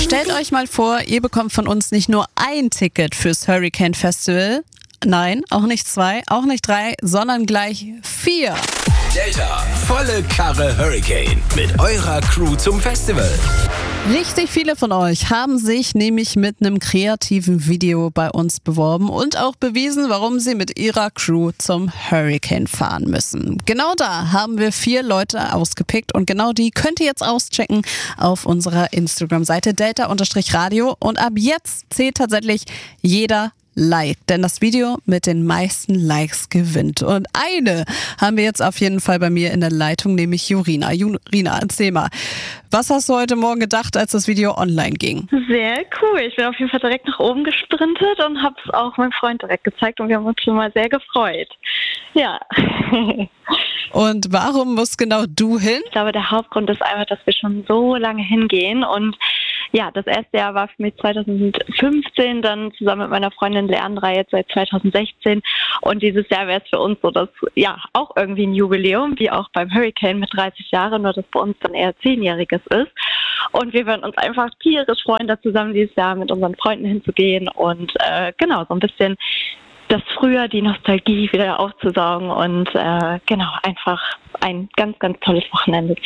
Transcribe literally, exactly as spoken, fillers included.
Stellt euch mal vor, ihr bekommt von uns nicht nur ein Ticket fürs Hurricane Festival, nein, auch nicht zwei, auch nicht drei, sondern gleich vier. Delta, volle Karre Hurricane mit eurer Crew zum Festival. Richtig viele von euch haben sich nämlich mit einem kreativen Video bei uns beworben und auch bewiesen, warum sie mit ihrer Crew zum Hurricane fahren müssen. Genau da haben wir vier Leute ausgepickt und genau die könnt ihr jetzt auschecken auf unserer Instagram-Seite delta-radio und ab jetzt zählt tatsächlich jeder Like, denn das Video mit den meisten Likes gewinnt. Und eine haben wir jetzt auf jeden Fall bei mir in der Leitung, nämlich Jurina. Jurina, erzähl mal, was hast du heute Morgen gedacht, als das Video online ging? Sehr cool. Ich bin auf jeden Fall direkt nach oben gesprintet und habe es auch meinem Freund direkt gezeigt und wir haben uns schon mal sehr gefreut. Ja. Und warum musst genau du hin? Ich glaube, der Hauptgrund ist einfach, dass wir schon so lange hingehen und ja, das erste Jahr war für mich zweitausendfünfzehn, dann zusammen mit meiner Freundin Leandra jetzt seit zweitausendsechzehn und dieses Jahr wäre es für uns so, dass ja auch irgendwie ein Jubiläum, wie auch beim Hurricane mit dreißig Jahren, nur dass bei uns dann eher zehnjähriges ist und wir würden uns einfach tierisch freuen, da zusammen dieses Jahr mit unseren Freunden hinzugehen und äh, genau, so ein bisschen das Frühjahr, die Nostalgie wieder aufzusaugen und äh, genau, einfach ein ganz, ganz tolles Wochenende